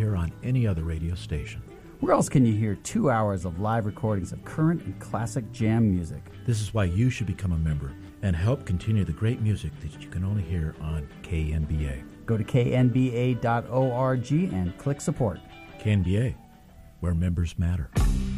hear on any other radio station. Where else can you hear 2 hours of live recordings of current and classic jam music? This is why you should become a member and help continue the great music that you can only hear on KNBA. Go to knba.org and click support. KNBA, where members matter.